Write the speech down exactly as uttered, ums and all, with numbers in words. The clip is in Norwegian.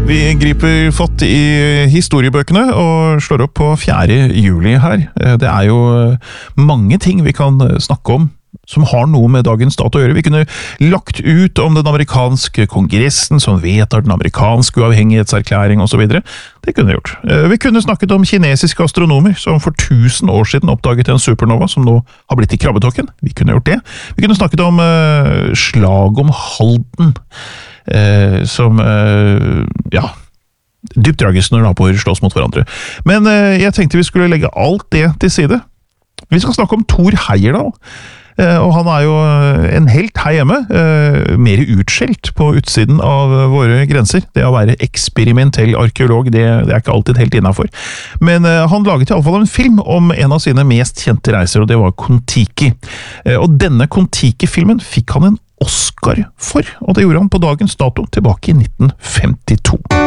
Vi griper fatt i historiebøkene og slår opp på fjerde juli her. Det er jo mange ting vi kan snakke om som har noe med dagens dato å gjøre. Vi kunne lagt ut om den amerikanske kongressen som vedtar den amerikanske uavhengighetserklæring og så videre. Det kunne vi gjort. Vi kunne snakket om kinesiske astronomer som for tusen år siden oppdaget en supernova som nå har blitt i krabbetokken. Vi kunne gjort det. Vi kunne snakket om uh, slag om Halden, uh, som uh, ja, dypt tragisk når naboer slåss mot hverandre. Men uh, jeg tenkte vi skulle legge alt det til side. Vi skal snakke om Thor Heyerdahl. Og han er jo en helt her hjemme, mer utskjelt på utsiden av våre grenser. Det å være eksperimentell arkeolog, det, det er ikke alltid helt innenfor. Men han laget i alle fall en film om en av sine mest kjente reiser, og det var Kon-Tiki. Og denne Kon-Tiki-filmen fikk han en Oscar for, og det gjorde han på dagens dato tilbake i nitten femtito.